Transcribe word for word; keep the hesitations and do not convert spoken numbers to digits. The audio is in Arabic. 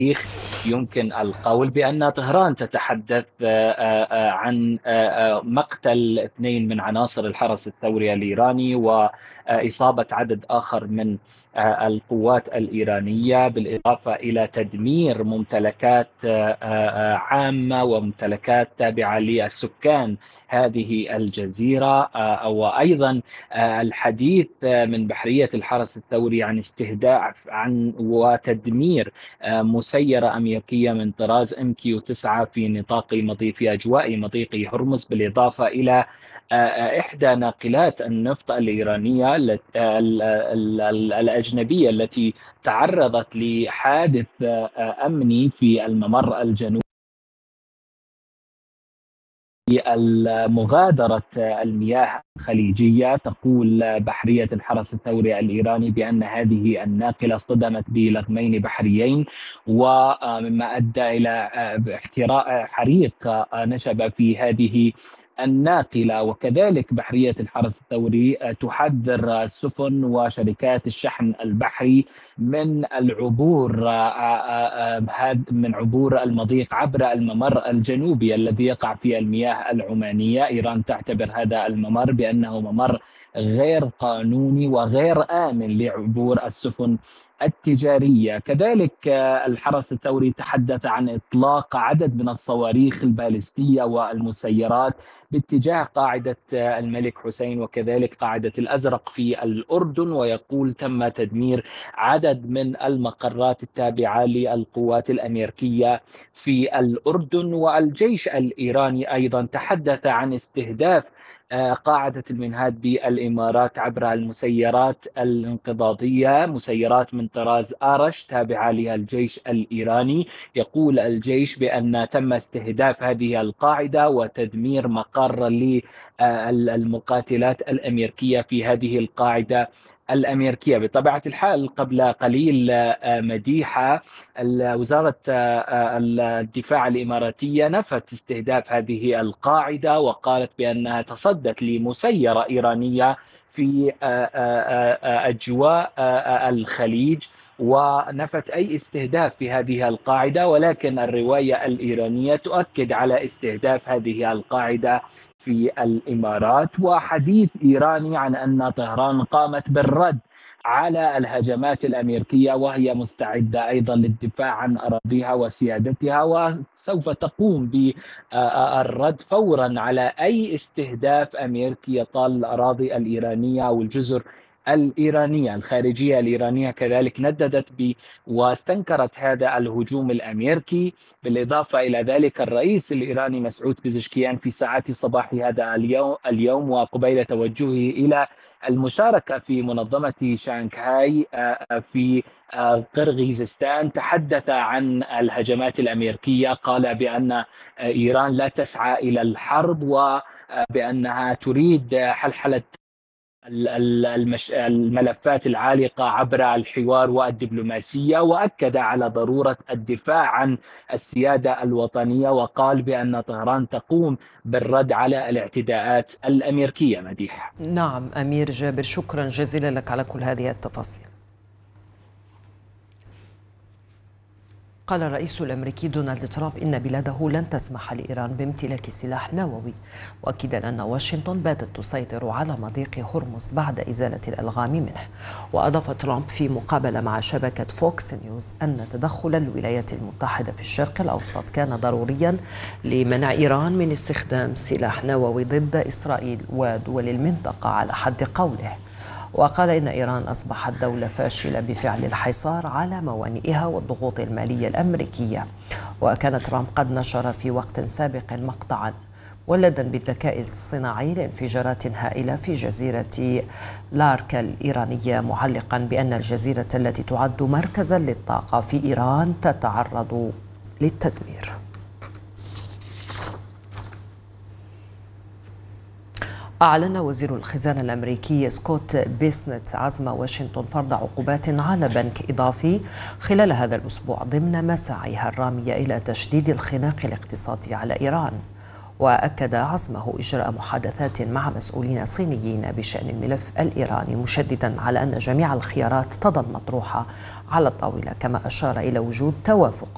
يمكن القول بأن طهران تتحدث آه، آه، عن آه، آه، مقتل اثنين من عناصر الحرس الثوري الإيراني وإصابة عدد آخر من آه، القوات الإيرانية، بالإضافة إلى تدمير ممتلكات آه، آه، عامة وممتلكات تابعة للسكان هذه الجزيرة. آه، وأيضا آه، الحديث آه، من بحرية الحرس الثوري عن استهداف عن وتدمير مسيرة أمريكية من طراز ام كيو تسعة في نطاق مضيق في أجواء مضيق هرمز، بالإضافة إلى إحدى ناقلات النفط الإيرانية الأجنبية التي تعرضت لحادث أمني في الممر الجنوبي. مغادرة المياه الخليجية، تقول بحرية الحرس الثوري الإيراني بأن هذه الناقلة صدمت بلغمين بحريين، ومما أدى إلى احتراق حريق نشب في هذه الناقلة. وكذلك بحرية الحرس الثوري تحذر السفن وشركات الشحن البحري من العبور من عبور المضيق عبر الممر الجنوبي الذي يقع في المياه العمانية. إيران تعتبر هذا الممر بأنه ممر غير قانوني وغير آمن لعبور السفن التجارية. كذلك الحرس الثوري تحدث عن إطلاق عدد من الصواريخ البالستية والمسيرات باتجاه قاعدة الملك حسين وكذلك قاعدة الأزرق في الأردن، ويقول تم تدمير عدد من المقرات التابعة للقوات الأمريكية في الأردن. والجيش الإيراني أيضا تحدث عن استهداف قاعدة المنهاد بالإمارات عبر المسيرات الانقضاضية، مسيرات من طراز آرش تابعة للجيش الإيراني. يقول الجيش بأن تم استهداف هذه القاعدة وتدمير مقر للمقاتلات الأمريكية في هذه القاعدة الأمريكية. بطبيعة الحال قبل قليل مديحة وزارة الدفاع الإماراتية نفت استهداف هذه القاعدة وقالت بأنها تصدت لمسيرة إيرانية في أجواء الخليج، ونفت أي استهداف في هذه القاعدة. ولكن الرواية الإيرانية تؤكد على استهداف هذه القاعدة في الإمارات. وحديث إيراني عن أن طهران قامت بالرد على الهجمات الأمريكية وهي مستعدة أيضا للدفاع عن أراضيها وسيادتها، وسوف تقوم بالرد فورا على أي استهداف أمريكي يطال الأراضي الإيرانية أو الجزر الإيرانية. الخارجية الإيرانية كذلك نددت ب واستنكرت هذا الهجوم الأمريكي. بالإضافة إلى ذلك الرئيس الإيراني مسعود بيزشكيان في ساعات صباح هذا اليوم, اليوم وقبيل توجهه إلى المشاركة في منظمة شانغهاي في قرغيزستان تحدث عن الهجمات الأمريكية. قال بأن إيران لا تسعى إلى الحرب وبأنها تريد حلحلة الملفات العالقة عبر الحوار والدبلوماسية، وأكد على ضرورة الدفاع عن السيادة الوطنية، وقال بأن طهران تقوم بالرد على الاعتداءات الأمريكية. مديح. نعم أمير جابر، شكرا جزيلا لك على كل هذه التفاصيل. قال الرئيس الأمريكي دونالد ترامب إن بلاده لن تسمح لإيران بامتلاك سلاح نووي، مؤكدا أن واشنطن باتت تسيطر على مضيق هرمز بعد إزالة الألغام منه. وأضاف ترامب في مقابلة مع شبكة فوكس نيوز أن تدخل الولايات المتحدة في الشرق الأوسط كان ضروريا لمنع إيران من استخدام سلاح نووي ضد إسرائيل ودول المنطقة على حد قوله. وقال إن إيران أصبحت دولة فاشلة بفعل الحصار على موانئها والضغوط المالية الأمريكية. وكان ترامب قد نشر في وقت سابق مقطعا مولدا بالذكاء الصناعي لانفجارات هائلة في جزيرة لاركا الإيرانية، معلقا بأن الجزيرة التي تعد مركزا للطاقة في إيران تتعرض للتدمير. أعلن وزير الخزانة الأمريكي سكوت بيسنت عزم واشنطن فرض عقوبات على بنك إضافي خلال هذا الأسبوع ضمن مساعيها الرامية إلى تشديد الخناق الاقتصادي على إيران. وأكد عزمه إجراء محادثات مع مسؤولين صينيين بشأن الملف الإيراني، مشددا على أن جميع الخيارات تظل مطروحة على الطاولة، كما أشار إلى وجود توافق